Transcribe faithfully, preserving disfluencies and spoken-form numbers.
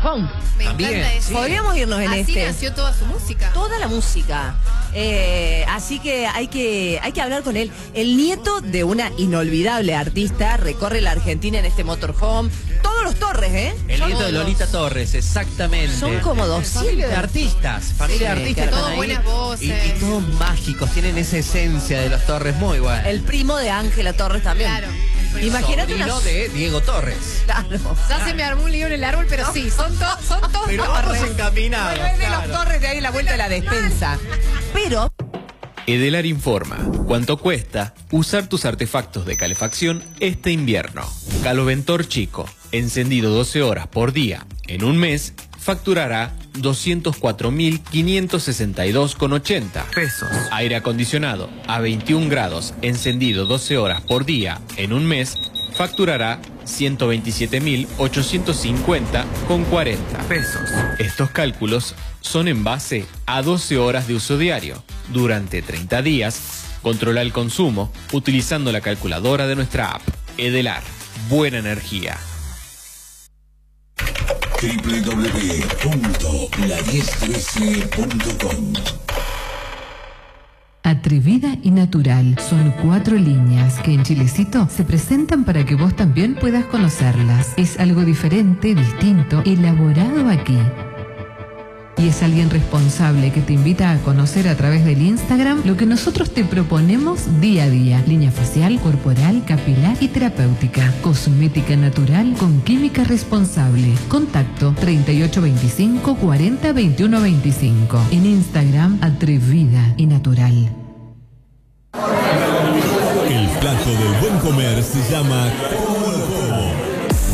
Motorhome. Me También, encanta eso. sí. Podríamos irnos en Así este. nació toda su música. Toda la música. Eh, así que hay que hay que hablar con él. El nieto de una inolvidable artista recorre la Argentina en este motorhome. Todos los Torres, ¿eh? El Son nieto de todos. Lolita Torres, exactamente. Son como Familia doscientos. de artistas, familia de Sí, artistas. claro. están Todos ahí. buenas voces. Y, y todos mágicos, tienen esa esencia de los Torres muy buena. El primo de Ángela Torres también. Claro. Imagínate Sobrino una... de Diego Torres. Claro. Ya se me armó un lío en el árbol, pero sí, son, to son todos Pero Torres. vamos encaminados. Bueno, es de claro. los Torres de ahí la vuelta de la despensa. Pero... Edelar informa cuánto cuesta usar tus artefactos de calefacción este invierno. Caloventor Chico, encendido doce horas por día en un mes, facturará doscientos cuatro mil quinientos sesenta y dos con ochenta pesos. Aire acondicionado a veintiún grados, encendido doce horas por día en un mes, facturará ciento veintisiete mil ochocientos cincuenta con cuarenta pesos. Estos cálculos son en base a doce horas de uso diario. Durante treinta días, controla el consumo utilizando la calculadora de nuestra app. Edelar, buena energía. doble u doble u doble u punto la diez trece punto com. Atrevida y natural son cuatro líneas que en Chilecito se presentan para que vos también puedas conocerlas. Es algo diferente, distinto, elaborado aquí. Y es alguien responsable que te invita a conocer a través del Instagram lo que nosotros te proponemos día a día. Línea facial, corporal, capilar y terapéutica. Cosmética natural con química responsable. Contacto treinta y ocho veinticinco cuarenta veintiuno veinticinco. En Instagram, atrevida y natural. El plato del buen comer se llama